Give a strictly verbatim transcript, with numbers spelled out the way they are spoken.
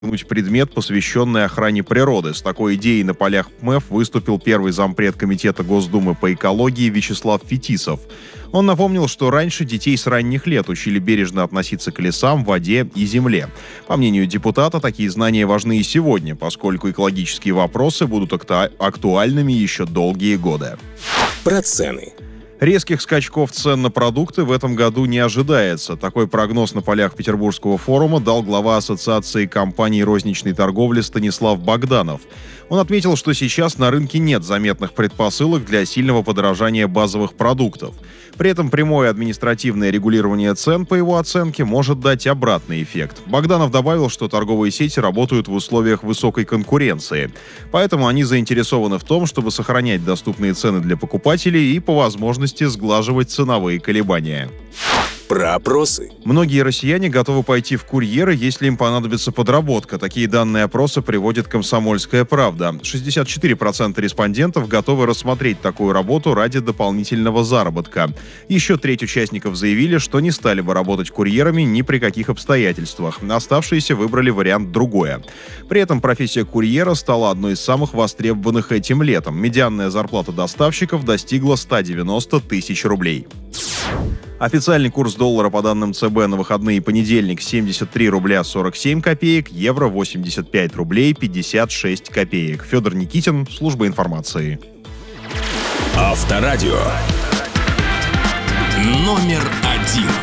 предмет, посвященный охране природы. С такой идеей на полях ПМЭФ выступил первый зампред Комитета Госдумы по экологии Вячеслав Фетисов. Он напомнил, что раньше детей с ранних лет учили бережно относиться к лесам, воде и земле. По мнению депутата, такие знания важны и сегодня, поскольку экологические вопросы будут акта- актуальными еще долгие годы. Про цены. Резких скачков цен на продукты в этом году не ожидается. Такой прогноз на полях Петербургского форума дал глава Ассоциации компаний розничной торговли Станислав Богданов. Он отметил, что сейчас на рынке нет заметных предпосылок для сильного подорожания базовых продуктов. При этом прямое административное регулирование цен, по его оценке, может дать обратный эффект. Богданов добавил, что торговые сети работают в условиях высокой конкуренции. Поэтому они заинтересованы в том, чтобы сохранять доступные цены для покупателей и, по возможности, сглаживать ценовые колебания. Про опросы. Многие россияне готовы пойти в курьеры, если им понадобится подработка. Такие данные опроса приводит «Комсомольская правда». шестьдесят четыре процента респондентов готовы рассмотреть такую работу ради дополнительного заработка. Еще треть участников заявили, что не стали бы работать курьерами ни при каких обстоятельствах. Оставшиеся выбрали вариант другое. При этом профессия курьера стала одной из самых востребованных этим летом. Медианная зарплата доставщиков достигла сто девяносто тысяч рублей. Официальный курс доллара по данным ЦБ на выходные и понедельник семьдесят три рубля сорок семь копеек, евро восемьдесят пять рублей пятьдесят шесть копеек. Федор Никитин, служба информации. Авторадио. Номер один.